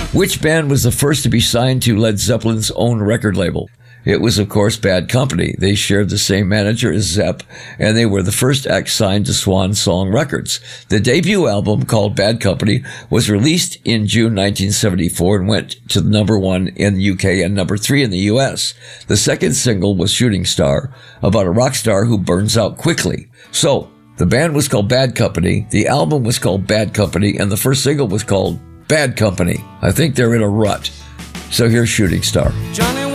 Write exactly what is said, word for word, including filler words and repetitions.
Which band was the first to be signed to Led Zeppelin's own record label? It was, of course, Bad Company. They shared the same manager as Zepp, and they were the first act signed to Swan Song Records. The debut album, called Bad Company, was released in June nineteen seventy-four and went to number one in the U K and number three in the U S. The second single was Shooting Star, about a rock star who burns out quickly. So, the band was called Bad Company, the album was called Bad Company, and the first single was called Bad Company. I think they're in a rut. So here's Shooting Star. Johnny